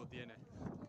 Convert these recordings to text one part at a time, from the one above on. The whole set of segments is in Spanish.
Lo tiene.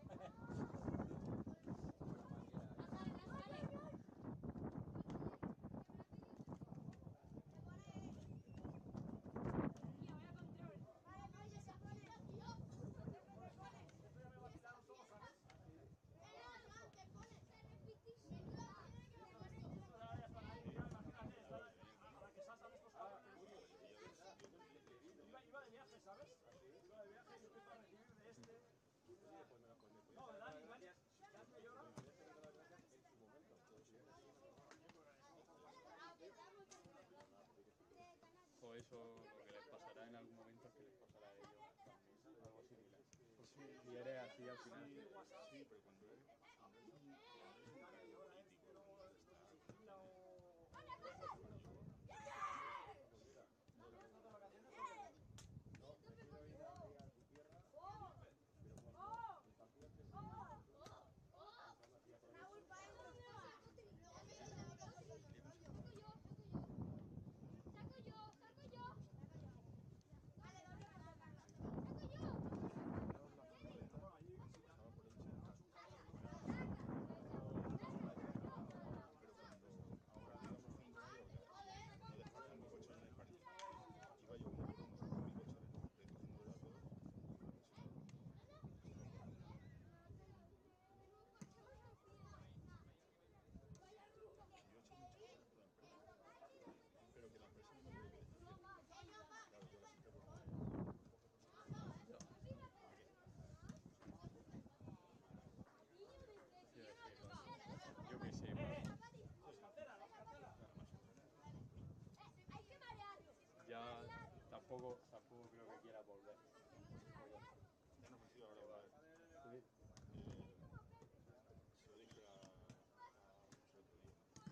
Iba de viaje, ¿sabes? Iba de viaje y yo empiezo a recibir de este. No, de Dani me llora. O eso, lo que les pasará en algún momento es que les pasará a ellos también, algo similar. Pues si eres así al final. Sí, pero cuando es un cargo político, iba yo con mi coche recogiéndolo a todos. Pero que la empresa no me lo debe decir. Claro, yo la siento por Yo qué sé. Ya tampoco creo que quiera volver. ya no ofreció ahora volver. Sí. Se lo dije a otro día.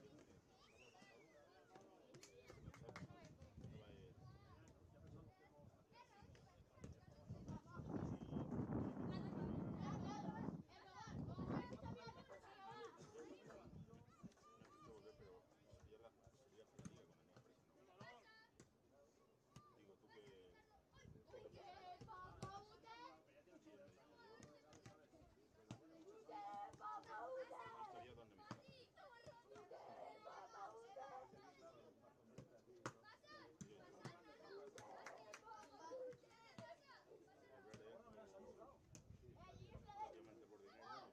Pero sería la liga con la nueva empresa, ¿no? Digo, tú que estaría dando mi obviamente por dinero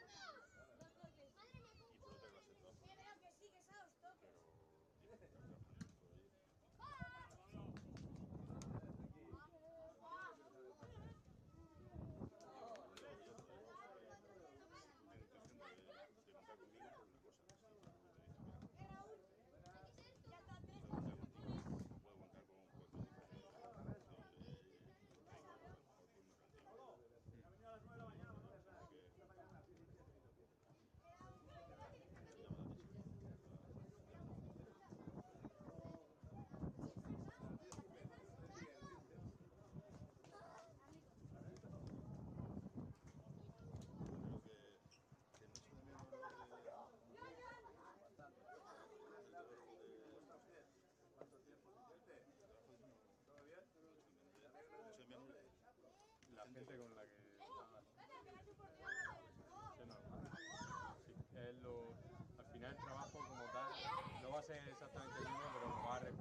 y por otra clase de trabajo. De contar conmigo por una cosa. Puedo contar con un puesto de Ha venido a las 9 de la mañana, ¿no? La gente con la que es normal. Sí, al final el trabajo como tal no va a ser exactamente el mismo, pero lo va a